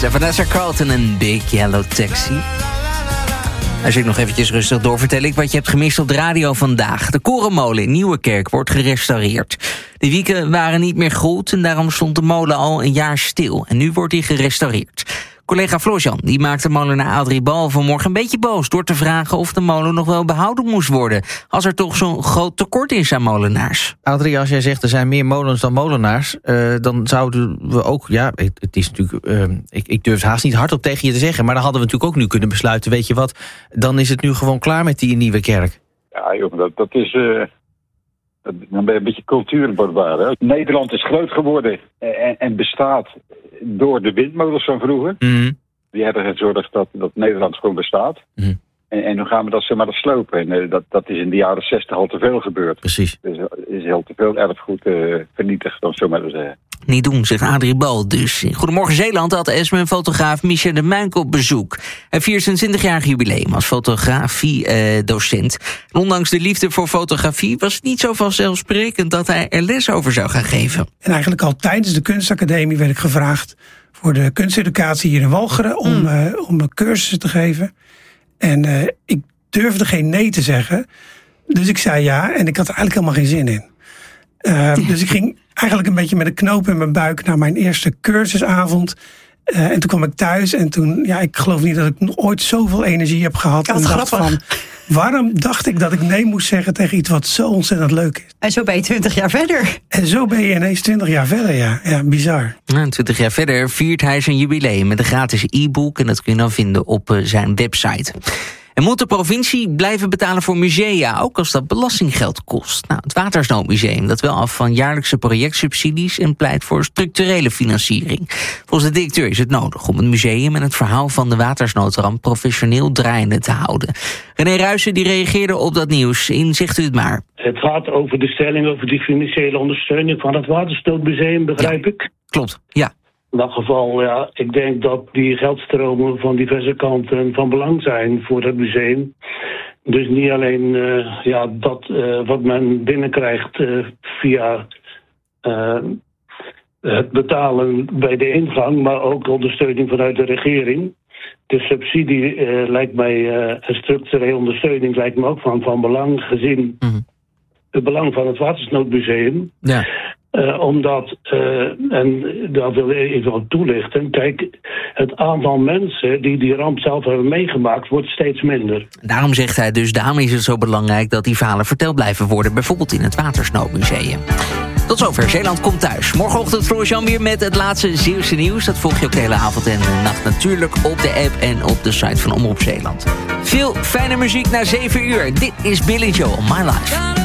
Vanessa Carlton en Big Yellow Taxi. Als ik nog eventjes rustig door, vertel ik wat je hebt gemist op de radio vandaag. De Korenmolen in Nieuwerkerk wordt gerestaureerd. De wieken waren niet meer goed en daarom stond de molen al een jaar stil. En nu wordt die gerestaureerd. Collega Floorjan die maakte molenaar Adrie Bal vanmorgen een beetje boos door te vragen of de molen nog wel behouden moest worden, als er toch zo'n groot tekort is aan molenaars. Adrie, als jij zegt er zijn meer molens dan molenaars, dan zouden we ook, ja, het is natuurlijk, ik durf het haast niet hardop tegen je te zeggen, maar dan hadden we natuurlijk ook nu kunnen besluiten, weet je wat, dan is het nu gewoon klaar met die Nieuwerkerk. Ja joh, dat is, dan ben je een beetje cultuurbarbaar. Nederland is groot geworden en bestaat door de windmolens van vroeger. Mm-hmm. Die hebben gezorgd dat Nederland gewoon bestaat. Mm-hmm. En nu gaan we dat zomaar slopen. En dat is in de jaren 60 al te veel gebeurd. Precies. Dus er is heel te veel erfgoed vernietigd, om zo maar te zeggen. Niet doen, zegt Adrie Bal dus. In Goedemorgen Zeeland had Esmen-fotograaf Michel de Muink op bezoek. Hij viert zijn 20-jarig jubileum als fotografiedocent. Ondanks de liefde voor fotografie was het niet zo vanzelfsprekend dat hij er les over zou gaan geven. En eigenlijk al tijdens de kunstacademie werd ik gevraagd voor de kunsteducatie hier in Walcheren om cursussen te geven. En ik durfde geen nee te zeggen. Dus ik zei ja en ik had er eigenlijk helemaal geen zin in. Dus ik ging eigenlijk een beetje met een knoop in mijn buik naar mijn eerste cursusavond. En toen kwam ik thuis en toen, ja, ik geloof niet dat ik nog ooit zoveel energie heb gehad. Wat en dacht grappig. van, waarom dacht ik dat ik nee moest zeggen tegen iets wat zo ontzettend leuk is? En zo ben je 20 jaar verder. En zo ben je ineens 20 jaar verder, ja. Ja, bizar. 20 jaar verder viert hij zijn jubileum met een gratis e-book en dat kun je dan vinden op zijn website. En moet de provincie blijven betalen voor musea, ook als dat belastinggeld kost? Nou, het Watersnoodmuseum dat wel af van jaarlijkse projectsubsidies en pleit voor structurele financiering. Volgens de directeur is het nodig om het museum en het verhaal van de watersnoodramp professioneel draaiende te houden. René Ruijsen die reageerde op dat nieuws. Zegt u het maar. Het gaat over de stelling over die financiële ondersteuning van het Watersnoodmuseum, begrijp ik? Klopt, ja. In dat geval, ja, ik denk dat die geldstromen van diverse kanten van belang zijn voor het museum. Dus niet alleen dat wat men binnenkrijgt via het betalen bij de ingang, maar ook ondersteuning vanuit de regering. De subsidie lijkt mij, en structurele ondersteuning lijkt me ook van belang, gezien het belang van het Watersnoodmuseum. Ja. Omdat, en daar wil ik even op toelichten, kijk, het aantal mensen die ramp zelf hebben meegemaakt wordt steeds minder. Daarom zegt hij dus, daarom is het zo belangrijk dat die verhalen verteld blijven worden, bijvoorbeeld in het Watersnoodmuseum. Tot zover, Zeeland komt thuis. Morgenochtend Floorjan weer met het laatste Zeeuwse nieuws. Dat volg je ook de hele avond en nacht natuurlijk op de app en op de site van Omroep Zeeland. Veel fijne muziek na 7 uur. Dit is Billy Joel, My Life.